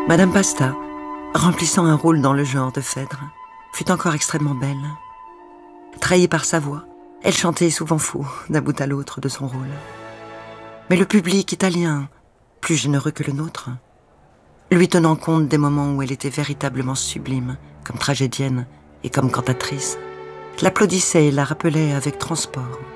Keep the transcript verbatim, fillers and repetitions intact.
Madame Pasta, remplissant un rôle dans le genre de Phèdre, fut encore extrêmement belle. Trahie par sa voix, elle chantait souvent faux d'un bout à l'autre de son rôle. Mais le public italien, plus généreux que le nôtre, lui tenant compte des moments où elle était véritablement sublime, comme tragédienne et comme cantatrice, l'applaudissait et la rappelait avec transport.